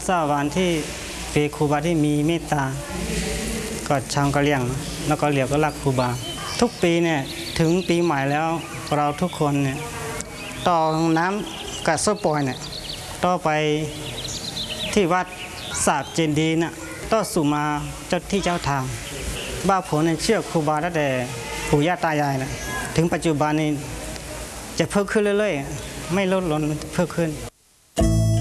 ษาวันที่เป็นครูบาที่มีเมตตาก็ชาวกะเหรี่ยงแล้วก็เหลียวก็รักครูบาทุกปีเนี่ยถึงปีใหม่แล้วเราทุกคนเนี่ยต่อน้ำกับโซ่ปอยเนี่ยต่อไปที่วัดสาบเจดีย์น่ะต่อสู่มาเจ้าที่เจ้าทางบ้าผมเนี่ยเชื่อครูบาตั้งแต่ปู่ย่าตายายนะถึงปัจจุบันนี้จะเพิ่มขึ้นเรื่อยๆไม่ลดลงเพิ่มขึ้น